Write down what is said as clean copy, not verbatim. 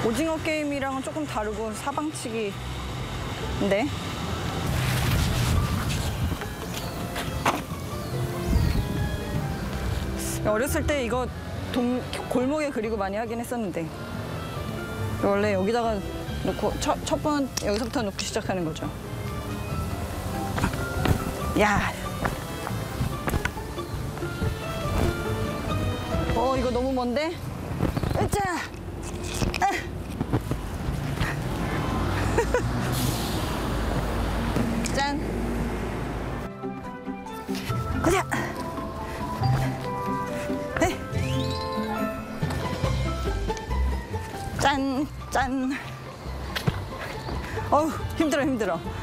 오징어 게임이랑은 조금 다르고 사방치기인데. 어렸을 때 이거 골목에 그리고 많이 하긴 했었는데 원래 여기다가 놓고 첫 번 여기서부터 놓고 시작하는 거죠. 야, 이거 너무 먼데? 으짜! 짠! 가자! 네. 짠! 짠! 어우, 힘들어.